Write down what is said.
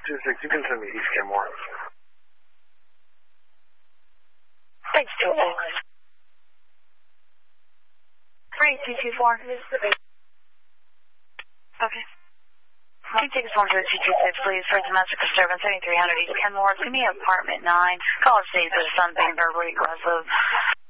2-6, you can send me East Kenmore. Thanks, 2-6. 3224. Okay. Can you take us home to the 226, please, for domestic disturbance, 7300 East Kenmore, to me, apartment 9. Call us, states, there's something verbally aggressive.